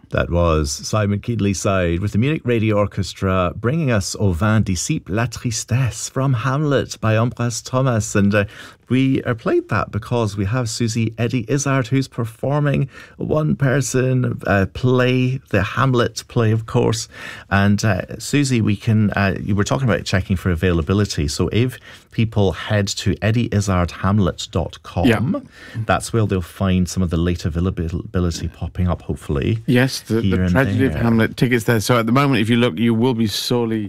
That was Simon Kidley Side with the Munich Radio Orchestra bringing us Au vin dissipe la tristesse from Hamlet by Ambroise Thomas. And we played that because we have Susie Eddie Izzard, who's performing a one-person play, the Hamlet play, of course. And Susie, we can. You were talking about checking for availability. So if people head to eddieizzardhamlet.com, that's where they'll find some of the late availability popping up, hopefully. Yes, the Tragedy of Hamlet tickets there. So at the moment, if you look, you will be sorely...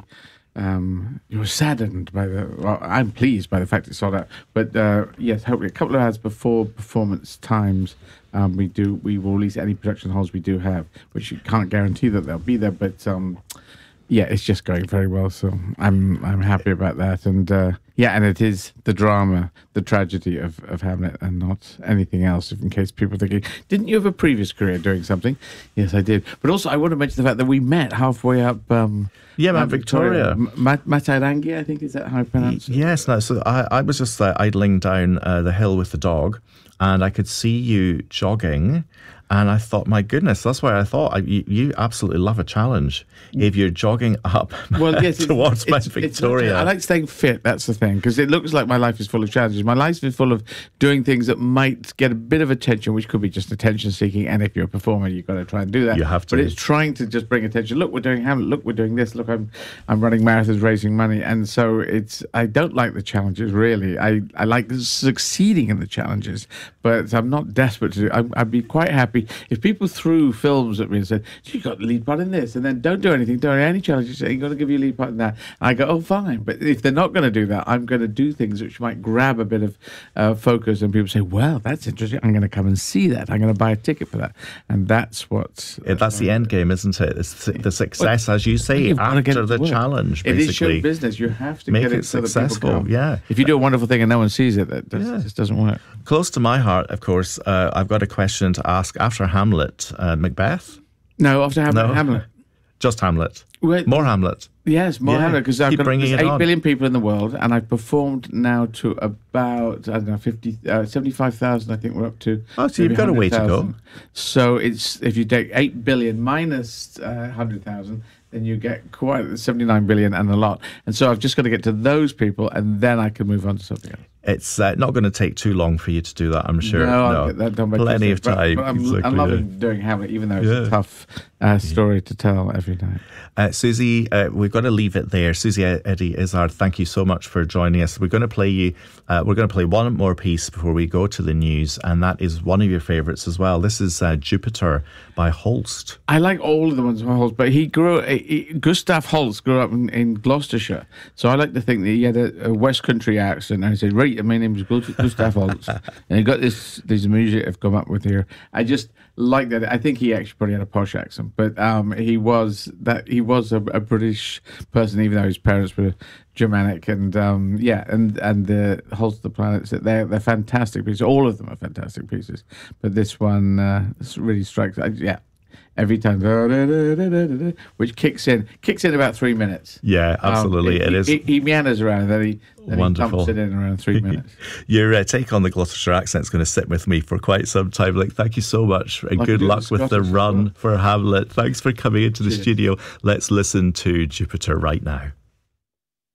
you're saddened by I'm pleased by the fact it's sold out. But yes, hopefully a couple of hours before performance times, we will release any production halls we do have, which you can't guarantee that they'll be there. But yeah, it's just going very well. So I'm happy about that. And and it is the drama, the tragedy of Hamlet, and not anything else. In case people are thinking, didn't you have a previous career doing something? Yes, I did. But also, I want to mention the fact that we met halfway up. Mount Victoria. Matarangi, I think, is that how I pronounce it? Yes, no. So I was just idling down the hill with the dog, and I could see you jogging. And I thought, my goodness, that's why I thought you absolutely love a challenge if you're jogging up towards Mount Victoria. I like staying fit, that's the thing, because it looks like my life is full of challenges. My life is full of doing things that might get a bit of attention, which could be just attention-seeking, and if you're a performer, you've got to try and do that. You have to. But it's trying to just bring attention. Look, we're doing Hamlet. Look, we're doing this. Look, I'm running marathons, raising money. And so I don't like the challenges, really. I like succeeding in the challenges, but I'm not desperate to do it. I'd be quite happy if people threw films at me and said, you got the lead part in this, and then don't do anything, don't do any challenges, you've got to give you a lead part in that. And I go, oh, fine. But if they're not going to do that, I'm going to do things which might grab a bit of focus, and people say, well, that's interesting, I'm going to come and see that, I'm going to buy a ticket for that. And that's what... that's the end game, isn't it? It's the success, as you say, after the challenge, basically. It is show business. You have to make get it so successful. That people come. If you do a wonderful thing and no one sees it, that just doesn't work. Close to my heart, of course, I've got a question to ask. After Hamlet, Macbeth? No, after Hamlet. Just Hamlet. Wait, more Hamlet. Yes, more Hamlet, because I've got 8 billion people in the world, and I've performed now to about, 75,000, I think we're up to. Oh, so you've got a way to go. So it's, if you take 8 billion minus 100,000, then you get quite 79 billion and a lot. And so I've just got to get to those people, and then I can move on to something else. It's not going to take too long for you to do that, I'm sure. No, I'll get that done by plenty of time. But I'm loving doing Hamlet, even though it's a tough story to tell every night. Susie, we've got to leave it there. Susie Eddie Izzard, thank you so much for joining us. We're going to play one more piece before we go to the news, and that is one of your favourites as well. This is Jupiter by Holst. I like all of the ones by Holst, but Gustav Holst grew up in Gloucestershire, so I like to think that he had a West Country accent, and he said, right, my name is Gustav Holst, and he got this music I've come up with here. I just like that. I think he actually probably had a posh accent, but he was a British person, even though his parents were Germanic, and the Holst of the Planets, they're fantastic pieces. All of them are fantastic pieces, but this one really strikes. Every time, which kicks in about 3 minutes. Yeah, absolutely. It is. He meanders around, then he dumps it in around 3 minutes. Your take on the Gloucestershire accent is going to sit with me for quite some time. Thank you so much, and good luck with the run for Hamlet. Thanks for coming into the studio. Let's listen to Jupiter right now.